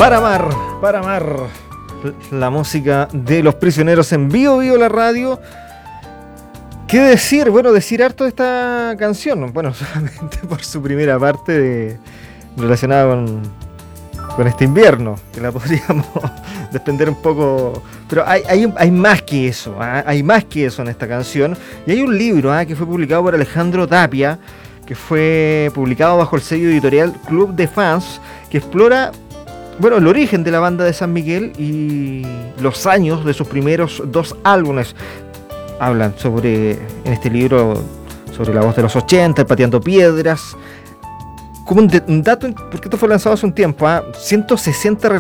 Para amar, la música de Los Prisioneros en Vivo la radio. ¿Qué decir? Bueno, decir harto de esta canción. Bueno, solamente por su primera parte relacionada con este invierno, que la podríamos desprender un poco. Pero hay más que eso, hay más que eso en esta canción. Y hay un libro que fue publicado por Alejandro Tapia, que fue publicado bajo el sello editorial Club de Fans, que explora el origen de la banda de San Miguel y los años de sus primeros 2 álbumes. Hablan en este libro sobre la voz de los 80, el Pateando Piedras. Como un dato, porque esto fue lanzado hace un tiempo, 160